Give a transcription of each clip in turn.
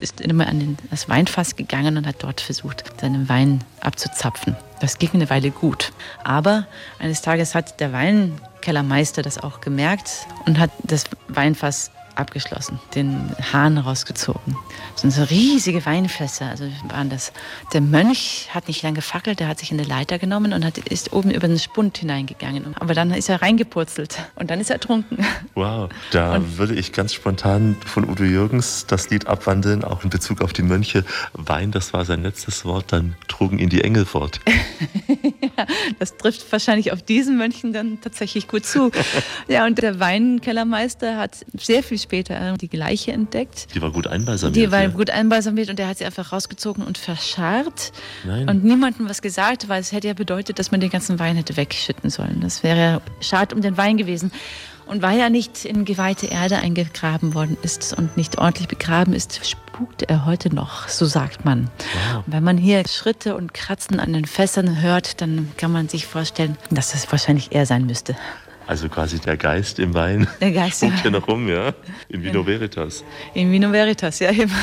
ist immer an das Weinfass gegangen und hat dort versucht, seinen Wein abzuzapfen. Das ging eine Weile gut. Aber eines Tages hat der Weinkellermeister das auch gemerkt und hat das Weinfass abgeschlossen, den Hahn rausgezogen. Das sind so riesige Weinfässer. Also waren das. Der Mönch hat nicht lange gefackelt, der hat sich eine Leiter genommen und ist oben über den Spund hineingegangen. Aber dann ist er reingepurzelt und dann ist er ertrunken. Wow, da würde ich ganz spontan von Udo Jürgens das Lied abwandeln, auch in Bezug auf die Mönche. Wein, das war sein letztes Wort, dann trugen ihn die Engel fort. Ja, das trifft wahrscheinlich auf diesen Mönchen dann tatsächlich gut zu. Ja, und der Weinkellermeister hat sehr viel später die Leiche entdeckt. Die war gut einbalsamiert. Die war gut einbalsamiert und er hat sie einfach rausgezogen und verscharrt. Nein. Und niemandem was gesagt, weil es hätte ja bedeutet, dass man den ganzen Wein hätte wegschütten sollen. Das wäre schade um den Wein gewesen. Und weil er nicht in geweihte Erde eingegraben worden ist und nicht ordentlich begraben ist, spukt er heute noch, so sagt man. Wow. Und wenn man hier Schritte und Kratzen an den Fässern hört, dann kann man sich vorstellen, dass das wahrscheinlich er sein müsste. Also quasi der Geist im Wein. Der Geist im Spukt hier noch rum, ja? In Vino Veritas. In Vino Veritas, ja eben.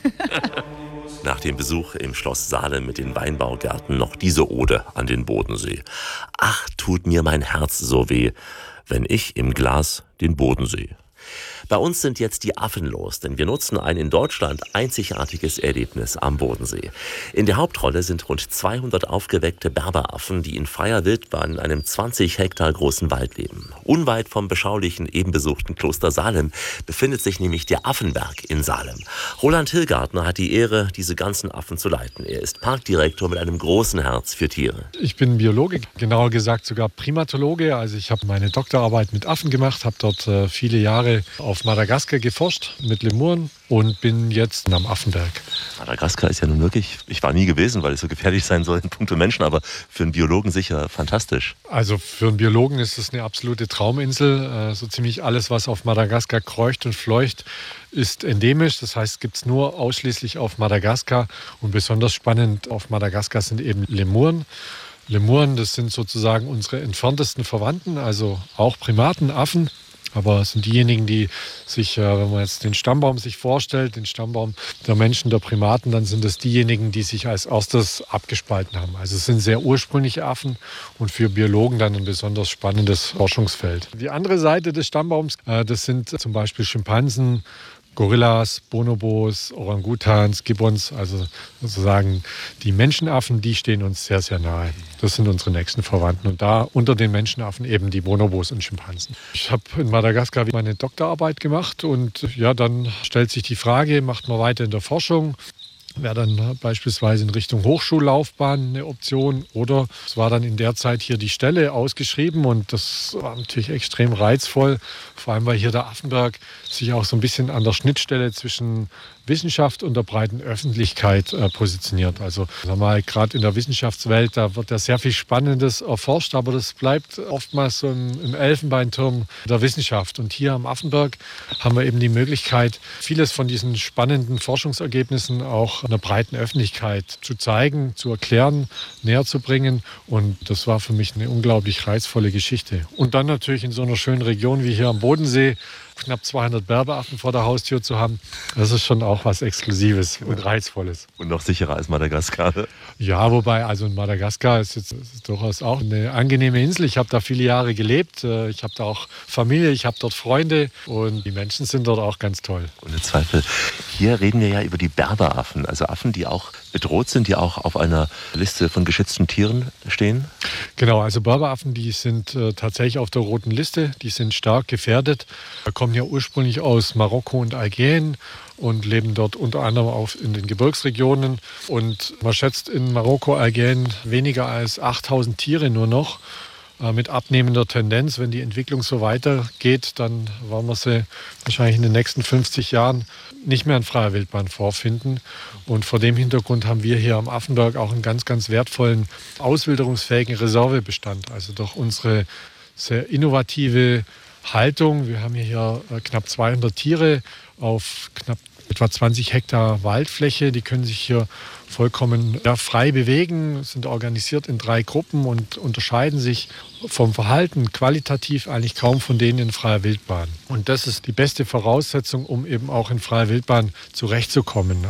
Nach dem Besuch im Schloss Salem mit den Weinbaugärten noch diese Ode an den Bodensee. Ach, tut mir mein Herz so weh, wenn ich im Glas den Boden sehe. Bei uns sind jetzt die Affen los, denn wir nutzen ein in Deutschland einzigartiges Erlebnis am Bodensee. In der Hauptrolle sind rund 200 aufgeweckte Berberaffen, die in freier Wildbahn in einem 20 Hektar großen Wald leben. Unweit vom beschaulichen, eben besuchten Kloster Salem befindet sich nämlich der Affenberg in Salem. Roland Hillgartner hat die Ehre, diese ganzen Affen zu leiten. Er ist Parkdirektor mit einem großen Herz für Tiere. Ich bin Biologe, genauer gesagt sogar Primatologe. Also ich habe meine Doktorarbeit mit Affen gemacht, habe dort viele Jahre auf Madagaskar geforscht mit Lemuren und bin jetzt am Affenberg. Madagaskar ist ja nun wirklich, ich war nie gewesen, weil es so gefährlich sein soll in puncto Menschen, aber für einen Biologen sicher fantastisch. Also für einen Biologen ist es eine absolute Trauminsel. So ziemlich alles, was auf Madagaskar kreucht und fleucht, ist endemisch. Das heißt, es gibt es nur ausschließlich auf Madagaskar. Und besonders spannend auf Madagaskar sind eben Lemuren. Lemuren, das sind sozusagen unsere entferntesten Verwandten, also auch Primaten, Affen. Aber es sind diejenigen, die sich, wenn man jetzt den Stammbaum sich vorstellt, den Stammbaum der Menschen, der Primaten, dann sind es diejenigen, die sich als erstes abgespalten haben. Also es sind sehr ursprüngliche Affen und für Biologen dann ein besonders spannendes Forschungsfeld. Die andere Seite des Stammbaums, das sind zum Beispiel Schimpansen, Gorillas, Bonobos, Orangutans, Gibbons, also sozusagen die Menschenaffen, die stehen uns sehr, sehr nahe. Das sind unsere nächsten Verwandten und da unter den Menschenaffen eben die Bonobos und Schimpansen. Ich habe in Madagaskar meine Doktorarbeit gemacht und ja, dann stellt sich die Frage, macht man weiter in der Forschung? Wäre dann beispielsweise in Richtung Hochschullaufbahn eine Option oder es war dann in der Zeit hier die Stelle ausgeschrieben und das war natürlich extrem reizvoll, vor allem weil hier der Affenberg sich auch so ein bisschen an der Schnittstelle zwischen Wissenschaft und der breiten Öffentlichkeit positioniert. Also sagen wir mal, gerade in der Wissenschaftswelt, da wird ja sehr viel Spannendes erforscht, aber das bleibt oftmals so im Elfenbeinturm der Wissenschaft. Und hier am Affenberg haben wir eben die Möglichkeit, vieles von diesen spannenden Forschungsergebnissen auch einer breiten Öffentlichkeit zu zeigen, zu erklären, näher zu bringen. Und das war für mich eine unglaublich reizvolle Geschichte. Und dann natürlich in so einer schönen Region wie hier am Bodensee, knapp 200 Berberaffen vor der Haustür zu haben, das ist schon auch was Exklusives und Reizvolles. Und noch sicherer als Madagaskar. Ja, wobei, also in Madagaskar ist jetzt durchaus auch eine angenehme Insel. Ich habe da viele Jahre gelebt. Ich habe da auch Familie, ich habe dort Freunde und die Menschen sind dort auch ganz toll. Ohne Zweifel. Hier reden wir ja über die Berberaffen, also Affen, die auch bedroht sind, die auch auf einer Liste von geschützten Tieren stehen. Genau, also Berberaffen, die sind tatsächlich auf der roten Liste, die sind stark gefährdet. Kommen ja ursprünglich aus Marokko und Algerien und leben dort unter anderem auch in den Gebirgsregionen. Und man schätzt in Marokko, Algerien weniger als 8000 Tiere nur noch. Mit abnehmender Tendenz, wenn die Entwicklung so weitergeht, dann werden wir sie wahrscheinlich in den nächsten 50 Jahren nicht mehr in freier Wildbahn vorfinden. Und vor dem Hintergrund haben wir hier am Affenberg auch einen ganz, ganz wertvollen, auswilderungsfähigen Reservebestand. Also durch unsere sehr innovative Haltung. Wir haben hier knapp 200 Tiere auf knapp etwa 20 Hektar Waldfläche. Die können sich hier vollkommen frei bewegen, sind organisiert in 3 Gruppen und unterscheiden sich vom Verhalten qualitativ eigentlich kaum von denen in freier Wildbahn. Und das ist die beste Voraussetzung, um eben auch in freier Wildbahn zurechtzukommen.